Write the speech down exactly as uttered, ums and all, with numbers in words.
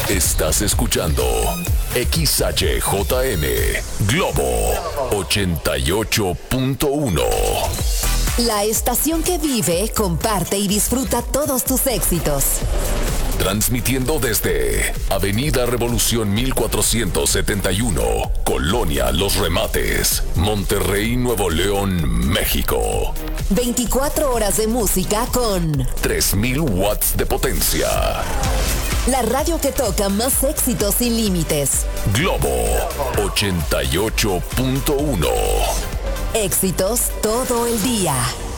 Estás escuchando X H J M Globo ochenta y ocho punto uno. La estación que vive, comparte y disfruta todos tus éxitos. Transmitiendo desde Avenida Revolución mil cuatrocientos setenta y uno, Colonia Los Remates, Monterrey, Nuevo León, México. veinticuatro horas de música con tres mil watts de potencia. La radio que toca más éxitos sin límites. Globo ochenta y ocho punto uno. Éxitos todo el día.